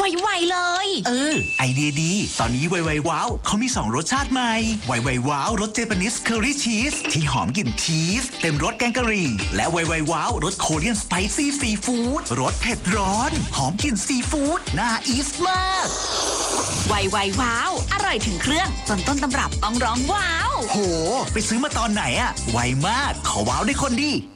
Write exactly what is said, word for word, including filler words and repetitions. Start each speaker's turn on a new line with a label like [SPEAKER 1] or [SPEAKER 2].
[SPEAKER 1] ไวๆเลย
[SPEAKER 2] เออไอเดียดีตอนนี้ไวไวว้าวเขามีสองรสชาติใหม่ไวไวว้าวรสเจแปนิสเคอรี่ชีสที่หอมกลิ่นชีสเต็มรสแกงกะหรี่และไวไวว้าวรสโคเรียนสไปซี่ซีฟู้ดรสเผ็ดร้อนหอมกลิ่นซีฟู้ดน่าอีสมาก
[SPEAKER 1] ไวไวว้าวอร่อยถึงเครื่องจนต้นตำรับต้องร้องว้าว
[SPEAKER 2] โหไปซื้อมาตอนไหนอะไวมากขอว้าวได้คนดี